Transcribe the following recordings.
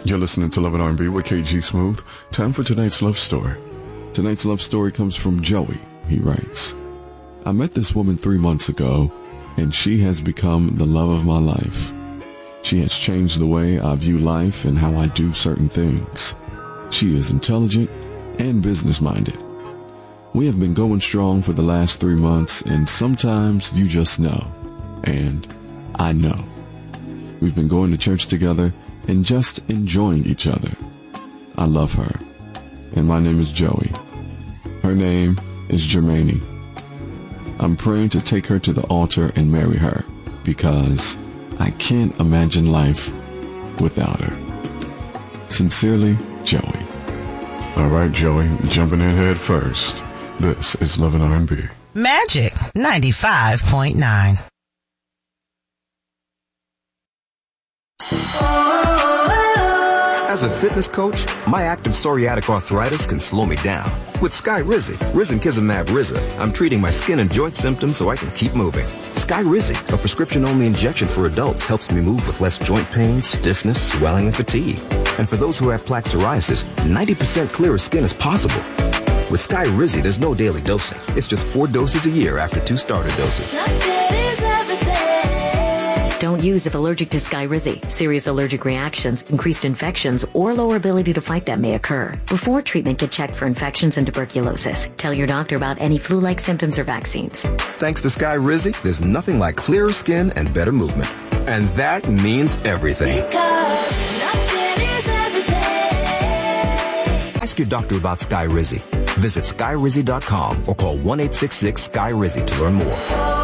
You're listening to Love and R&B with KG Smooth. Time for tonight's love story. Tonight's love story comes from Joey. He writes, I met this woman 3 months ago, and she has become the love of my life. She has changed the way I view life and how I do certain things. She is intelligent and business-minded. We have been going strong for the last 3 months, and sometimes you just know. And I know. We've been going to church together and just enjoying each other. I love her. And my name is Joey. Her name is Germani. I'm praying to take her to the altar and marry her because I can't imagine life without her. Sincerely, Joey. All right, Joey, jumping in head first. This is Love and R&B. Magic 95.9. As a fitness coach, my active psoriatic arthritis can slow me down. With Skyrizi, Risankizumab Riza, I'm treating my skin and joint symptoms so I can keep moving. Skyrizi, a prescription-only injection for adults, helps me move with less joint pain, stiffness, swelling, and fatigue. And for those who have plaque psoriasis, 90% clearer skin is possible. With Skyrizi, there's no daily dosing. It's just 4 doses a year after 2 starter doses. Don't use if allergic to Skyrizi. Serious allergic reactions, increased infections, or lower ability to fight them may occur. Before treatment, get checked for infections and tuberculosis. Tell your doctor about any flu-like symptoms or vaccines. Thanks to Skyrizi, there's nothing like clearer skin and better movement. And that means everything. Ask your doctor about Skyrizi. Visit Skyrizi.com or call 1-866-SKY-RIZI to learn more.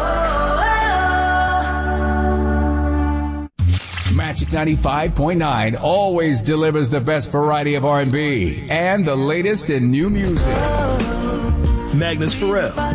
Magic 95.9 always delivers the best variety of R&B and the latest in new music. Magnus Pharrell.